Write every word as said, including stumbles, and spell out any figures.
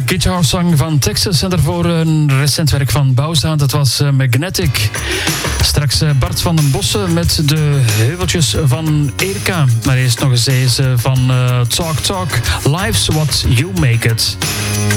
Guitar Song van Texas. En daarvoor een recent werk van Bouwzaad. Dat was uh, Magnetic. Straks uh, Bart van den Bossen met de heuveltjes van Erika. Maar eerst nog eens deze van uh, Talk Talk. Life's What You Make It.